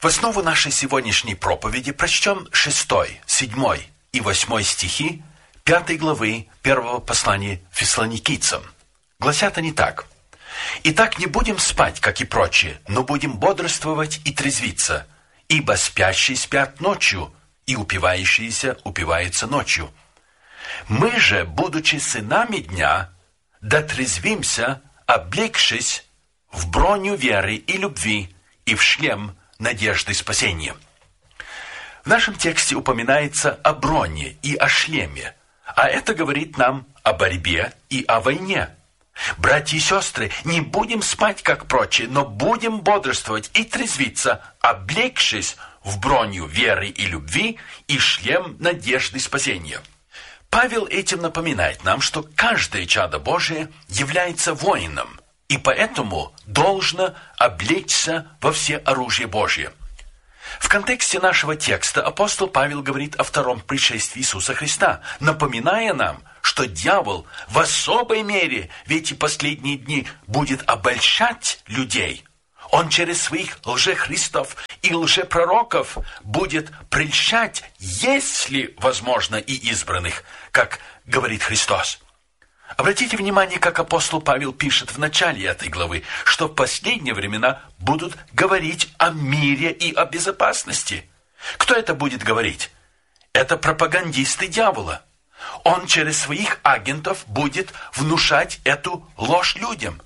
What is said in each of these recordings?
В основу нашей сегодняшней проповеди прочтем 6, 7 и 8 стихи 5 главы 1 послания Фессалоникийцам. Гласят они так. «Итак, не будем спать, как и прочие, но будем бодрствовать и трезвиться, ибо спящие спят ночью, и упивающиеся упиваются ночью. Мы же, будучи сынами дня, дотрезвимся, облегшись в броню веры и любви и в шлем надежды спасения». В нашем тексте упоминается о броне и о шлеме, а это говорит нам о борьбе и о войне. Братья и сестры, не будем спать, как прочие, но будем бодрствовать и трезвиться, облегшись в броню веры и любви и шлем надежды спасения. Павел этим напоминает нам, что каждое чадо Божие является воином, и поэтому должно облечься во все оружие Божие. В контексте нашего текста апостол Павел говорит о втором пришествии Иисуса Христа, напоминая нам, что дьявол в особой мере в эти последние дни будет обольщать людей. Он через своих лжехристов и лжепророков будет прельщать, если возможно, и избранных, как говорит Христос. Обратите внимание, как апостол Павел пишет в начале этой главы, что в последние времена будут говорить о мире и о безопасности. Кто это будет говорить? Это пропагандисты дьявола. Он через своих агентов будет внушать эту ложь людям.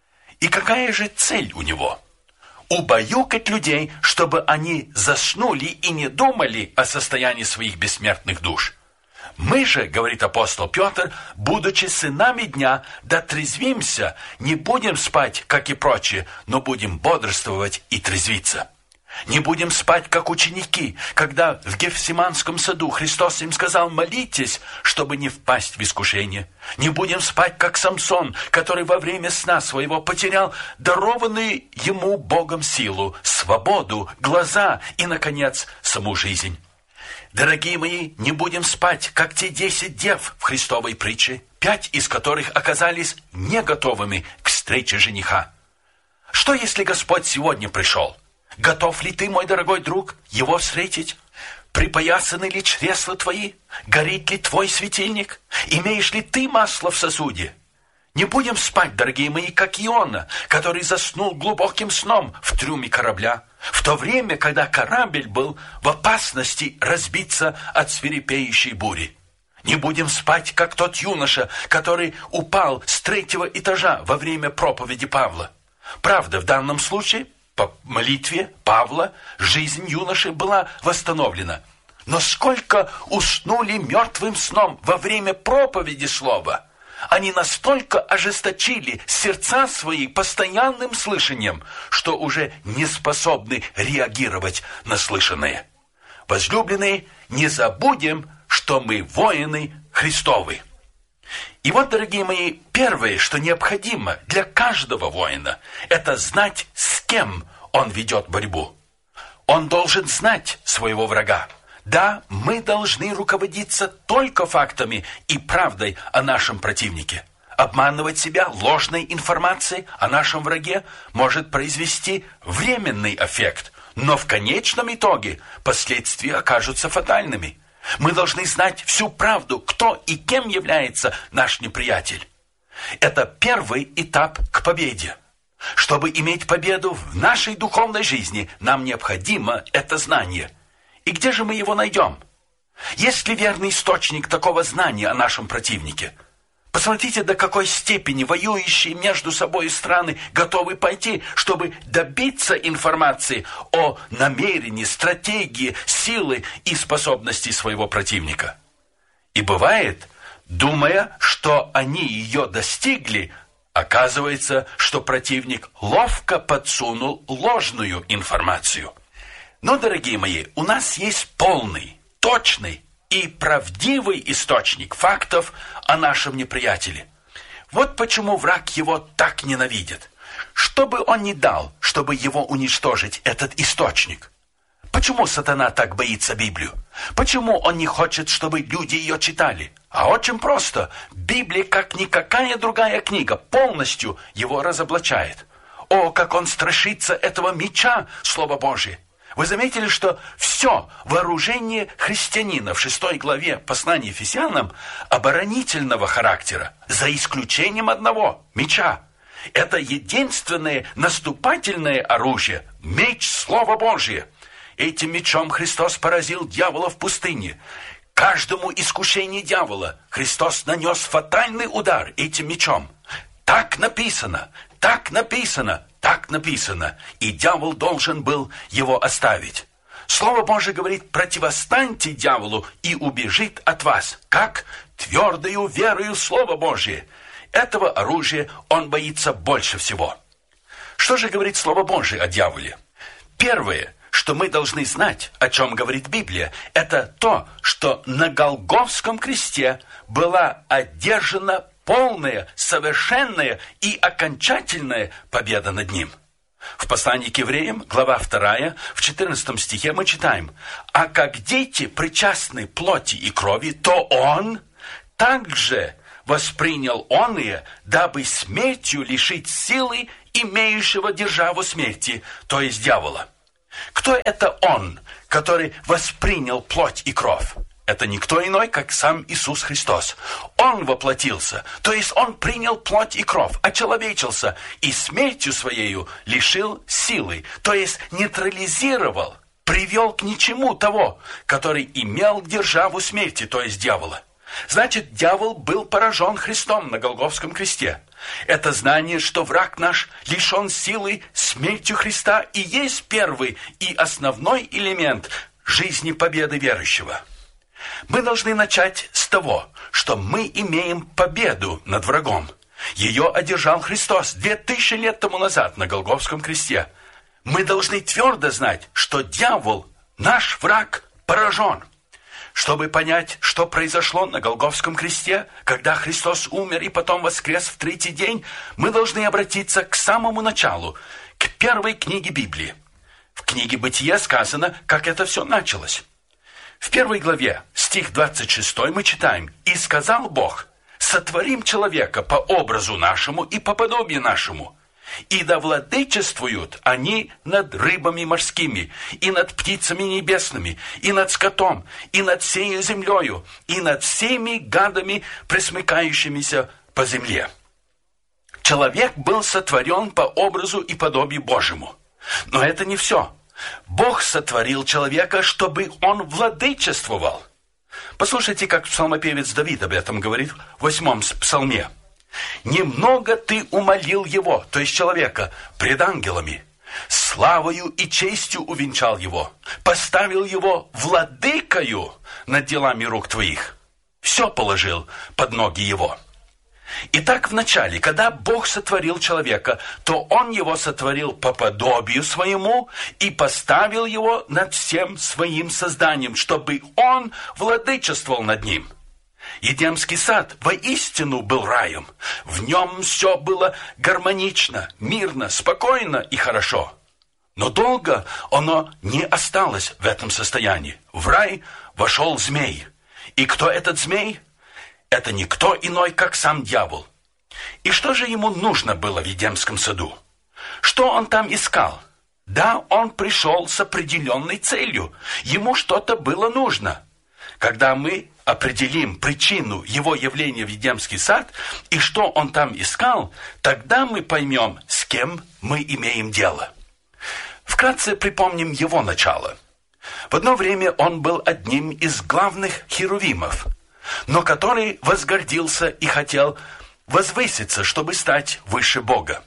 И какая же цель у него? Убаюкать людей, чтобы они заснули и не думали о состоянии своих бессмертных душ. Мы же, говорит апостол Петр, будучи сынами дня, дотрезвимся, не будем спать, как и прочие, но будем бодрствовать и трезвиться. Не будем спать, как ученики, когда в Гефсиманском саду Христос им сказал: молитесь, чтобы не впасть в искушение. Не будем спать, как Самсон, который во время сна своего потерял дарованную ему Богом силу, свободу, глаза и, наконец, саму жизнь. Дорогие мои, не будем спать, как те 10 дев в Христовой притче, 5 из которых оказались не готовыми к встрече жениха. Что, если Господь сегодня пришел? Готов ли ты, мой дорогой друг, его встретить? Припоясаны ли чресла твои? Горит ли твой светильник? Имеешь ли ты масло в сосуде? Не будем спать, дорогие мои, как Иона, который заснул глубоким сном в трюме корабля, в то время, когда корабль был в опасности разбиться от свирепеющей бури. Не будем спать, как тот юноша, который упал с 3-го этажа во время проповеди Павла. Правда, в данном случае, по молитве Павла, жизнь юноши была восстановлена. Но сколько уснули мертвым сном во время проповеди слова! Они настолько ожесточили сердца свои постоянным слышанием, что уже не способны реагировать на слышанное. Возлюбленные, не забудем, что мы воины Христовы. И вот, дорогие мои, первое, что необходимо для каждого воина, это знать, с кем он ведет борьбу. Он должен знать своего врага. Да, мы должны руководиться только фактами и правдой о нашем противнике. Обманывать себя ложной информацией о нашем враге может произвести временный эффект, но в конечном итоге последствия окажутся фатальными. Мы должны знать всю правду, кто и кем является наш неприятель. Это первый этап к победе. Чтобы иметь победу в нашей духовной жизни, нам необходимо это знание. И где же мы его найдем? Есть ли верный источник такого знания о нашем противнике? Посмотрите, до какой степени воюющие между собой страны готовы пойти, чтобы добиться информации о намерении, стратегии, силы и способности своего противника. И бывает, думая, что они ее достигли, оказывается, что противник ловко подсунул ложную информацию. Но, дорогие мои, у нас есть полный, точный и правдивый источник фактов о нашем неприятеле. Вот почему враг его так ненавидит. Что бы он ни дал, чтобы его уничтожить, этот источник? Почему сатана так боится Библию? Почему он не хочет, чтобы люди ее читали? А очень просто. Библия, как никакая другая книга, полностью его разоблачает. О, как он страшится этого меча, Слово Божие! Вы заметили, что все вооружение христианина в 6 главе послания Ефесянам оборонительного характера, за исключением одного – меча. Это единственное наступательное оружие – меч Слова Божия. Этим мечом Христос поразил дьявола в пустыне. Каждому искушению дьявола Христос нанес фатальный удар этим мечом. Так написано, так написано, так написано. И дьявол должен был его оставить. Слово Божие говорит: противостаньте дьяволу, и убежит от вас. Как? Твердою верою Слово Божие. Этого оружия он боится больше всего. Что же говорит Слово Божие о дьяволе? Первое, что мы должны знать, о чем говорит Библия, это то, что на Голгофском кресте была одержана полная, совершенная и окончательная победа над ним. В послании к евреям, глава 2, в 14 стихе мы читаем: «А как дети причастны плоти и крови, то он также воспринял оные, дабы смертью лишить силы имеющего державу смерти, то есть дьявола». Кто это он, который воспринял плоть и кровь? Это никто иной, как сам Иисус Христос. Он воплотился, то есть он принял плоть и кровь, очеловечился и смертью своею лишил силы, то есть нейтрализировал, привел к ничему того, который имел державу смерти, то есть дьявола. Значит, дьявол был поражен Христом на Голгофском кресте. Это знание, что враг наш лишен силы смертью Христа, и есть первый и основной элемент жизни победы верующего. Мы должны начать с того, что мы имеем победу над врагом. Ее одержал Христос 2000 лет тому назад на Голгофском кресте. Мы должны твердо знать, что дьявол, наш враг, поражен. Чтобы понять, что произошло на Голгофском кресте, когда Христос умер и потом воскрес в 3-й день, мы должны обратиться к самому началу, к первой книге Библии. В книге Бытия сказано, как это все началось. В 1 главе, стих 26, мы читаем: «И сказал Бог: сотворим человека по образу нашему и по подобию нашему, и да владычествуют они над рыбами морскими, и над птицами небесными, и над скотом, и над всею землею, и над всеми гадами, пресмыкающимися по земле». Человек был сотворен по образу и подобию Божьему. Но это не все. Бог сотворил человека, чтобы он владычествовал. Послушайте, как псалмопевец Давид об этом говорит в 8-м псалме. «Немного ты умолил его», то есть человека, пред ангелами, славою и честью увенчал его, поставил его владыкою над делами рук твоих. Все положил под ноги его. Итак, вначале, когда Бог сотворил человека, то Он его сотворил по подобию своему и поставил его над всем своим созданием, чтобы Он владычествовал над ним. Едемский сад воистину был раем. В нем все было гармонично, мирно, спокойно и хорошо. Но долго оно не осталось в этом состоянии. В рай вошел змей. И кто этот змей? Это никто иной, как сам дьявол. И что же ему нужно было в Едемском саду? Что он там искал? Да, он пришел с определенной целью. Ему что-то было нужно. Когда мы определим причину его явления в Едемский сад и что он там искал, тогда мы поймем, с кем мы имеем дело. Вкратце припомним его начало. В одно время он был одним из главных херувимов, но который возгордился и хотел возвыситься, чтобы стать выше Бога.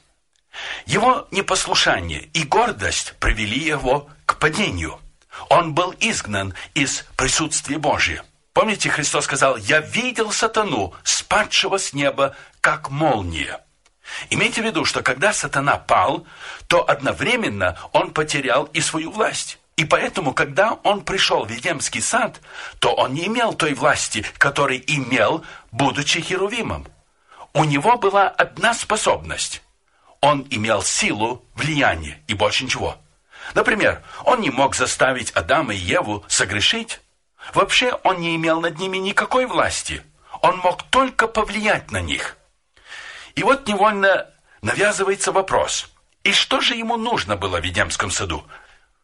Его непослушание и гордость привели его к падению. Он был изгнан из присутствия Божия. Помните, Христос сказал: «Я видел сатану, спадшего с неба, как молния». Имейте в виду, что когда сатана пал, то одновременно он потерял и свою власть. И поэтому, когда он пришел в Едемский сад, то он не имел той власти, которую имел, будучи херувимом. У него была одна способность. Он имел силу, влияние и больше ничего. Например, он не мог заставить Адама и Еву согрешить. Вообще он не имел над ними никакой власти. Он мог только повлиять на них. И вот невольно навязывается вопрос: и что же ему нужно было в Едемском саду?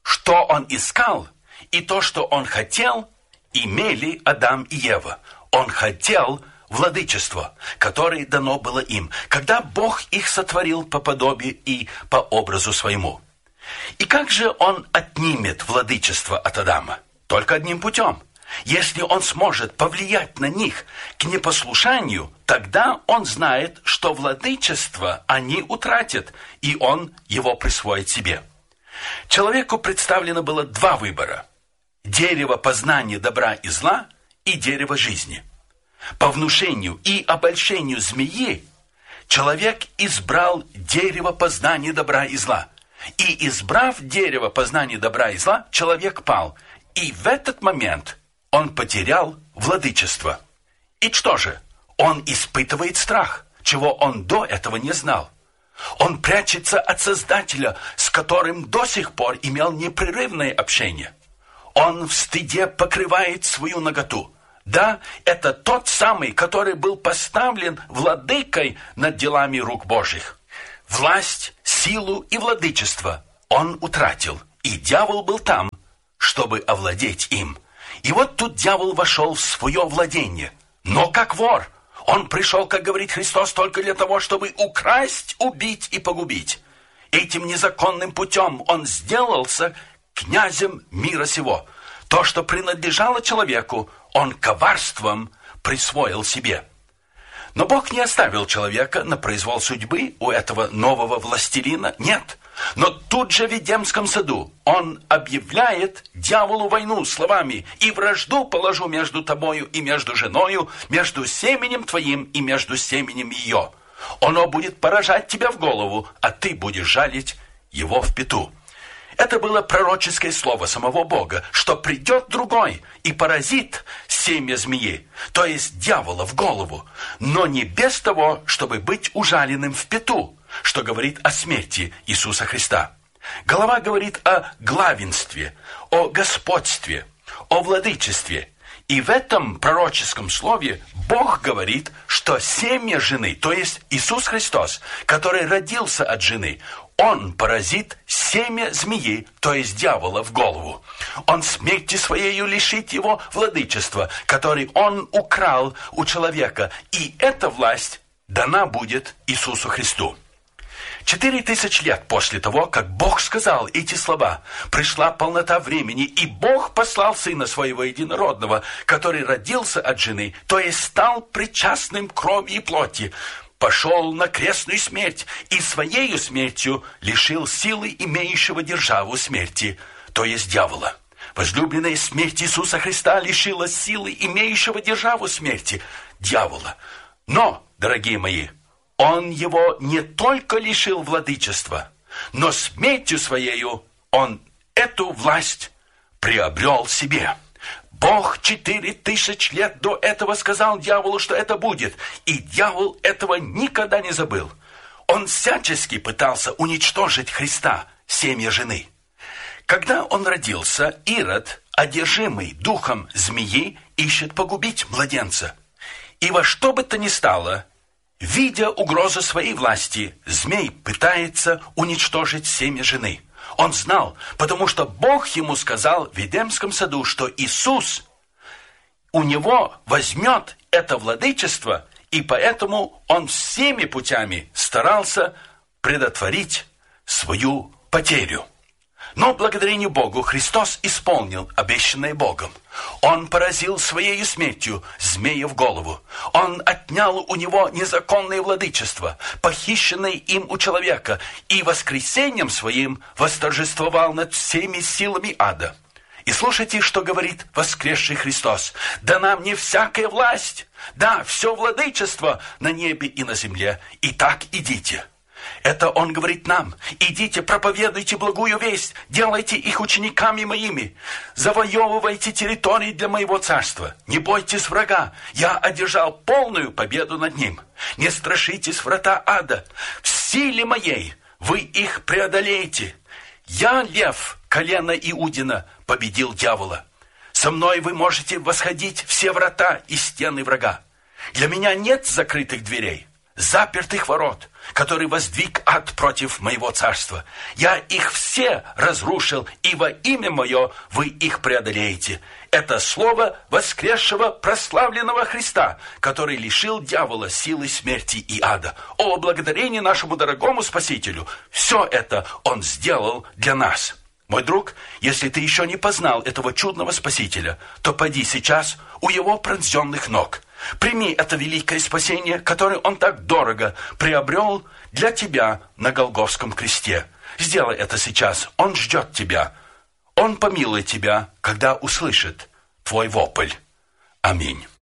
что он искал, и то, что он хотел, имели Адам и Ева. Он хотел владычество, которое дано было им, когда Бог их сотворил по подобию и по образу своему. И как же он отнимет владычество от Адама? Только одним путем. Если он сможет повлиять на них к непослушанию, тогда он знает, что владычество они утратят, и он его присвоит себе. Человеку представлено было два выбора: дерево познания добра и зла и дерево жизни. По внушению и обольщению змеи человек избрал дерево познания добра и зла. И избрав дерево познания добра и зла, человек пал. И в этот момент он потерял владычество. И что же? Он испытывает страх, чего он до этого не знал. Он прячется от Создателя, с которым до сих пор имел непрерывное общение. Он в стыде покрывает свою наготу. Да, это тот самый, который был поставлен владыкой над делами рук Божьих. Власть, силу и владычество он утратил, и дьявол был там, чтобы овладеть им. И вот тут дьявол вошел в свое владение. Но как вор, он пришел, как говорит Христос, только для того, чтобы украсть, убить и погубить. Этим незаконным путем он сделался князем мира сего. То, что принадлежало человеку, он коварством присвоил себе. Но Бог не оставил человека на произвол судьбы у этого нового властелина. Нет. Но тут же в Эдемском саду он объявляет дьяволу войну словами: «И вражду положу между тобою и между женою, между семенем твоим и между семенем ее. Оно будет поражать тебя в голову, а ты будешь жалить его в пяту». Это было пророческое слово самого Бога, что придет другой и поразит семя змеи, то есть дьявола, в голову, но не без того, чтобы быть ужаленным в пяту, что говорит о смерти Иисуса Христа. Глава говорит о главенстве, о господстве, о владычестве. И в этом пророческом слове Бог говорит, что семя жены, то есть Иисус Христос, который родился от жены, он поразит семя змеи, то есть дьявола, в голову. Он смертью своею лишит его владычества, который он украл у человека. И эта власть дана будет Иисусу Христу. 4000 лет после того, как Бог сказал эти слова, пришла полнота времени, и Бог послал Сына Своего Единородного, который родился от жены, то есть стал причастным к крови и плоти, пошел на крестную смерть и своею смертью лишил силы имеющего державу смерти, то есть дьявола. Возлюбленная, смерть Иисуса Христа лишила силы имеющего державу смерти, дьявола. Но, дорогие мои, он его не только лишил владычества, но смертью своею он эту власть приобрел себе. Бог 4000 лет до этого сказал дьяволу, что это будет, и дьявол этого никогда не забыл. Он всячески пытался уничтожить Христа, семя жены. Когда он родился, Ирод, одержимый духом змеи, ищет погубить младенца. И во что бы то ни стало, видя угрозу своей власти, змей пытается уничтожить семя жены. Он знал, потому что Бог ему сказал в Эдемском саду, что Иисус у него возьмет это владычество, и поэтому он всеми путями старался предотвратить свою потерю. Но благодарение Богу Христос исполнил обещанное Богом. Он поразил своей смертью змея в голову. Он отнял у него незаконное владычество, похищенное им у человека, и воскресением своим восторжествовал над всеми силами ада. И слушайте, что говорит воскресший Христос: «Дана мне всякая власть, да, все владычество на небе и на земле. Итак, идите». Это он говорит нам: идите, проповедуйте благую весть, делайте их учениками моими, завоевывайте территории для моего царства. Не бойтесь врага, я одержал полную победу над ним. Не страшитесь врата ада, в силе моей вы их преодолеете. Я, лев, колено Иудина, победил дьявола. Со мной вы можете восходить все врата и стены врага. Для меня нет закрытых дверей. запертых ворот, который воздвиг ад против моего царства. Я их все разрушил, и во имя мое вы их преодолеете. Это слово воскресшего прославленного Христа, который лишил дьявола силы смерти и ада. О, благодарение нашему дорогому Спасителю! Все это Он сделал для нас. Мой друг, если ты еще не познал этого чудного Спасителя, то пойди сейчас у Его пронзенных ног. Прими это великое спасение, которое Он так дорого приобрел для тебя на Голгофском кресте. Сделай это сейчас. Он ждет тебя. Он помилует тебя, когда услышит твой вопль. Аминь.